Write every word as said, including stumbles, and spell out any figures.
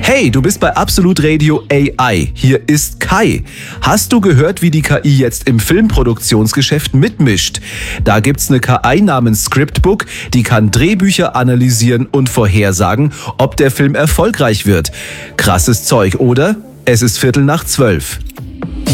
Hey, du bist bei Absolut Radio A I. Hier ist Kai. Hast du gehört, wie die K I jetzt im Filmproduktionsgeschäft mitmischt? Da gibt's eine K I namens Scriptbook, die kann Drehbücher analysieren und vorhersagen, ob der Film erfolgreich wird. Krasses Zeug, oder? Es ist Viertel nach zwölf.